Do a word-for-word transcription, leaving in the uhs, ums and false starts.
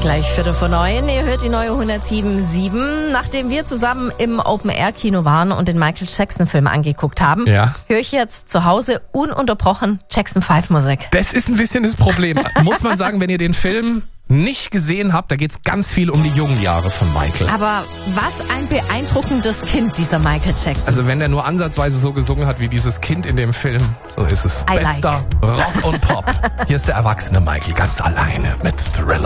gleich Viertel vor neun. Ihr hört die neue hundertsieben Komma sieben. Nachdem wir zusammen im Open-Air-Kino waren und den Michael Jackson-Film angeguckt haben, Ja. höre ich jetzt zu Hause ununterbrochen Jackson fünf Musik. Das ist ein bisschen das Problem. Muss man sagen, wenn ihr den Film nicht gesehen habt, da geht's ganz viel um die jungen Jahre von Michael. Aber was ein beeindruckendes Kind, dieser Michael Jackson. Also wenn der nur ansatzweise so gesungen hat wie dieses Kind in dem Film, so ist es. I Bester Rock und Pop. Hier ist der erwachsene Michael ganz alleine mit Thriller.